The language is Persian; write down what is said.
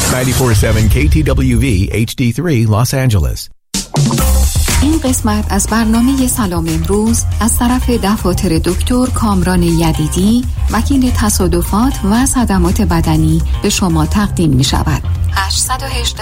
94.7 KTWV HD3 Los Angeles. این قسمت از برنامه سلام امروز از طرف دفاتر دکتر کامران یدیدی، وکیل تصادفات و صدمات بدنی به شما تقدیم می شود. 818